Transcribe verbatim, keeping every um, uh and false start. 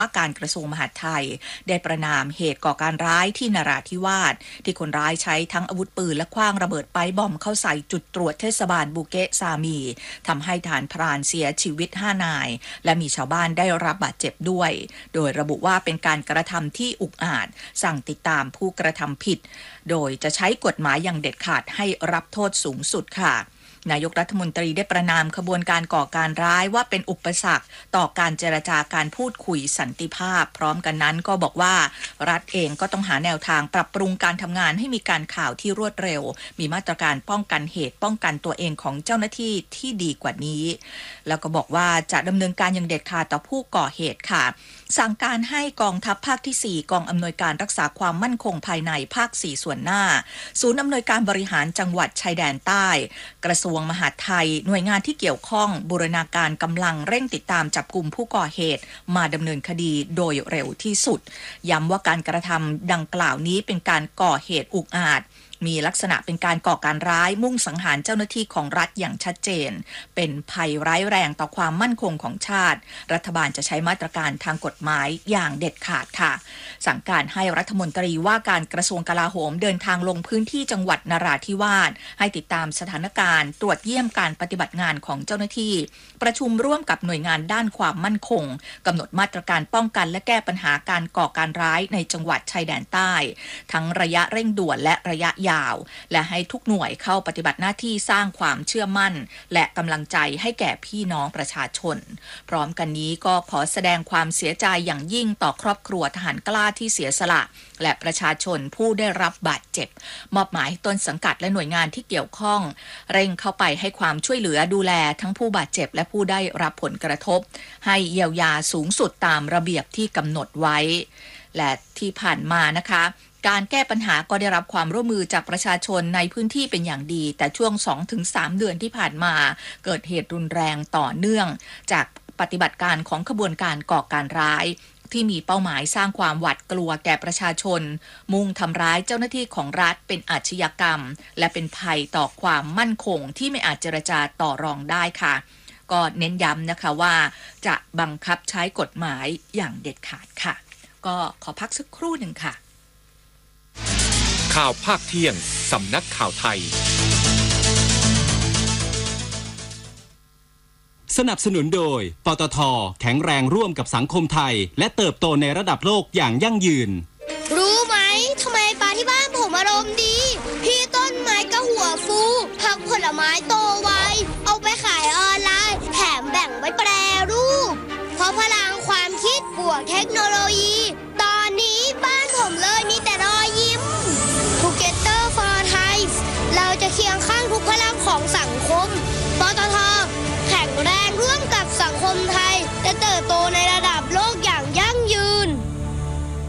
ว่าการกระทรวงมหาดไทยได้ประณามเหตุก่อการร้ายที่นราธิวาสที่คนร้ายใช้ทั้งอาวุธปืนและขว้างระเบิดไปบอมเข้าใส่จุดตรวจเทศบาลบูเกะซามีทำให้ทหารพรานเสียชีวิตห้านายและมีชาวบ้านได้รับบาดเจ็บด้วยโดยระบุว่าเป็นการกระทำที่อุกอาจสั่งติดตามผู้กระทำผิดโดยจะใช้กฎหมายอย่างเด็ดขาดให้รับโทษสูงสุดค่ะนายกรัฐมนตรีได้ประณามขบวนการก่อการร้ายว่าเป็นอุปสรรคต่อการเจรจาการพูดคุยสันติภาพพร้อมกันนั้นก็บอกว่ารัฐเองก็ต้องหาแนวทางปรับปรุงการทำงานให้มีการข่าวที่รวดเร็วมีมาตรการป้องกันเหตุป้องกันตัวเองของเจ้าหน้าที่ที่ดีกว่านี้แล้วก็บอกว่าจะดำเนินการอย่างเด็ดขาดต่อผู้ก่อเหตุค่ะสั่งการให้กองทัพภาคที่สี่กองอำนวยการรักษาความมั่นคงภายในภาคสี่ส่วนหน้าศูนย์อำนวยการบริหารจังหวัดชายแดนใต้กระทรวงมหาดไทยหน่วยงานที่เกี่ยวข้องบูรณาการกำลังเร่งติดตามจับกลุ่มผู้ก่อเหตุมาดำเนินคดีโดยเร็วที่สุดย้ำว่าการกระทำดังกล่าวนี้เป็นการก่อเหตุอุกอาจมีลักษณะเป็นการก่อการร้ายมุ่งสังหารเจ้าหน้าที่ของรัฐอย่างชัดเจนเป็นภัยร้ายแรงต่อความมั่นคงของชาติรัฐบาลจะใช้มาตรการทางกฎหมายอย่างเด็ดขาดค่ะสั่งการให้รัฐมนตรีว่าการกระทรวงกลาโหมเดินทางลงพื้นที่จังหวัดนราธิวาสให้ติดตามสถานการณ์ตรวจเยี่ยมการปฏิบัติงานของเจ้าหน้าที่ประชุมร่วมกับหน่วยงานด้านความมั่นคงกำหนดมาตรการป้องกันและแก้ปัญหาการก่อการร้ายในจังหวัดชายแดนใต้ทั้งระยะเร่งด่วนและระยะยาวและให้ทุกหน่วยเข้าปฏิบัติหน้าที่สร้างความเชื่อมั่นและกำลังใจให้แก่พี่น้องประชาชนพร้อมกันนี้ก็ขอแสดงความเสียใจอย่างยิ่งต่อครอบครัวทหารกล้าที่เสียสละและประชาชนผู้ได้รับบาดเจ็บมอบหมายให้ต้นสังกัดและหน่วยงานที่เกี่ยวข้องเร่งเข้าไปให้ความช่วยเหลือดูแลทั้งผู้บาดเจ็บและผู้ได้รับผลกระทบให้เยียวยาสูงสุดตามระเบียบที่กำหนดไว้และที่ผ่านมานะคะการแก้ปัญหาก็ได้รับความร่วมมือจากประชาชนในพื้นที่เป็นอย่างดีแต่ช่วง สองถึงสาม เดือนที่ผ่านมาเกิดเหตุรุนแรงต่อเนื่องจากปฏิบัติการของขบวนการก่อการร้ายที่มีเป้าหมายสร้างความหวาดกลัวแก่ประชาชนมุ่งทำร้ายเจ้าหน้าที่ของรัฐเป็นอาชญากรรมและเป็นภัยต่อความมั่นคงที่ไม่อาจเจรจาต่อรองได้ค่ะก็เน้นย้ำนะคะว่าจะบังคับใช้กฎหมายอย่างเด็ดขาดค่ะก็ขอพักสักครู่หนึ่งค่ะข่าวภาคเที่ยงสำนักข่าวไทยสนับสนุนโดยปตท.แข็งแรงร่วมกับสังคมไทยและเติบโตในระดับโลกอย่างยั่งยืนรู้ไหมทำไมปลาที่บ้านผมอารมณ์ดีพี่ต้นไม้ก็หัวฟูผักผลไม้โตไวเอาไปขายออนไลน์แถมแบ่งไว้แปรรูปเพราะพลังความคิดบวกเทคโนโล